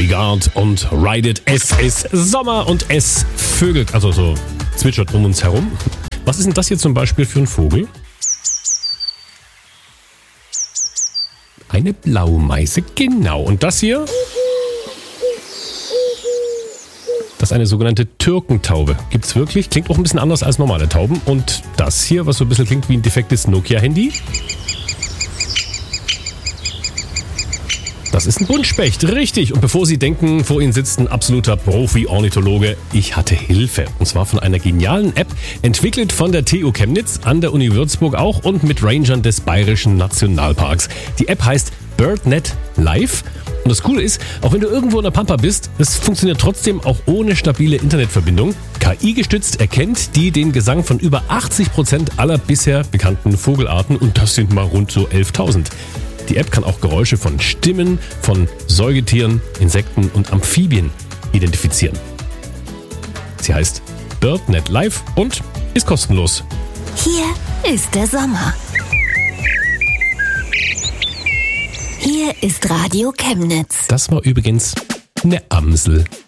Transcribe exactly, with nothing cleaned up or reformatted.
Regard und Ride It. Es ist Sommer und es vögelt, also so zwitschert um uns herum. Was ist denn das hier zum Beispiel für ein Vogel? Eine Blaumeise, genau. Und das hier? Das ist eine sogenannte Türkentaube. Gibt's wirklich, klingt auch ein bisschen anders als normale Tauben. Und das hier, was so ein bisschen klingt wie ein defektes Nokia-Handy? Das ist ein Buntspecht, richtig. Und bevor Sie denken, vor Ihnen sitzt ein absoluter Profi-Ornithologe, ich hatte Hilfe. Und zwar von einer genialen App, entwickelt von der T U Chemnitz, an der Uni Würzburg auch und mit Rangern des Bayerischen Nationalparks. Die App heißt BirdNet Live. Und das Coole ist, auch wenn du irgendwo in der Pampa bist, es funktioniert trotzdem auch ohne stabile Internetverbindung. K I-gestützt erkennt die den Gesang von über achtzig Prozent aller bisher bekannten Vogelarten und das sind mal rund so elftausend. Die App kann auch Geräusche von Stimmen, von Säugetieren, Insekten und Amphibien identifizieren. Sie heißt BirdNet Live und ist kostenlos. Hier ist der Sommer. Hier ist Radio Chemnitz. Das war übrigens eine Amsel.